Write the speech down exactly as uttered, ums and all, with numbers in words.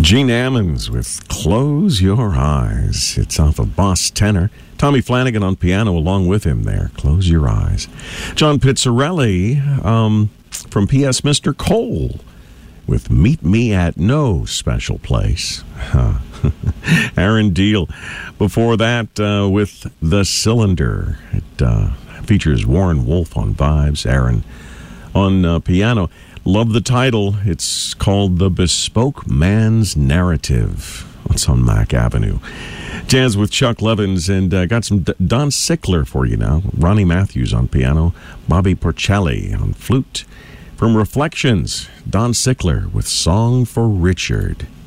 Gene Ammons with Close Your Eyes. It's off of Boss Tenor. Tommy Flanagan on piano along with him there. Close Your Eyes. John Pizzarelli um, from P S Mister Cole with Meet Me at No Special Place. Huh. Aaron Deal. Before that uh, with The Cylinder. It uh, features Warren Wolf on vibes, Aaron on uh, piano. Love the title. It's called The Bespoke Man's Narrative. It's on Mack Avenue. Jazz with Chuck Levins, and uh, got some D- Don Sickler for you now. Ronnie Matthews on piano. Bobby Porcelli on flute. From Reflections, Don Sickler with Song for Richard.